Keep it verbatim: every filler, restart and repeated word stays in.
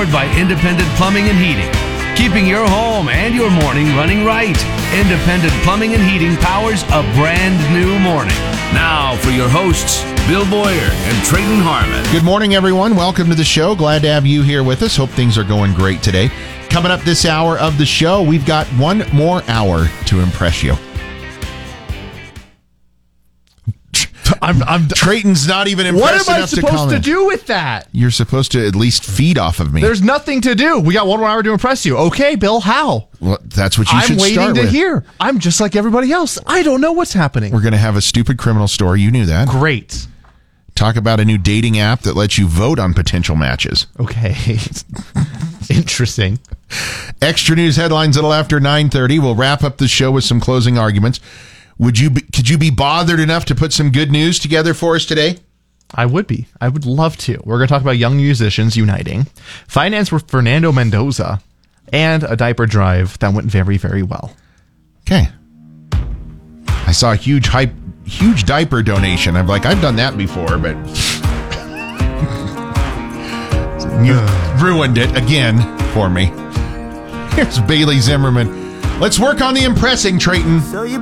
Powered by Independent Plumbing and Heating. Keeping your home and your morning running right. Independent Plumbing and Heating powers a brand new morning. Now for your hosts, Bill Boyer and Trayton Harmon. Good morning, everyone. Welcome to the show. Glad to have you here with us. Hope things are going great today. Coming up this hour of the show, we've got one more hour to impress you. I'm, I'm, Trayton's not even impressed what am I enough to supposed comment. to do with that? You're supposed to at least feed off of me. There's nothing to do. We got one more hour to impress you. Okay, Bill, how? Well, that's what you I'm should waiting start to with. hear. I'm just like everybody else. I don't know what's happening. We're going to have a stupid criminal story. You knew that. Great. Talk about a new dating app that lets you vote on potential matches. Okay. Interesting. Extra news headlines a little after nine thirty. We'll wrap up the show with some closing arguments. Would you be, could you be bothered enough to put some good news together for us today? I would be. I would love to. We're going to talk about young musicians uniting, finance with Fernando Mendoza, and a diaper drive that went very, very well. Okay. I saw a huge hype, huge diaper donation. I'm like, I've done that before, but you ruined it again for me. Here's Bailey Zimmerman. Let's work on the impressing, Trayton. So you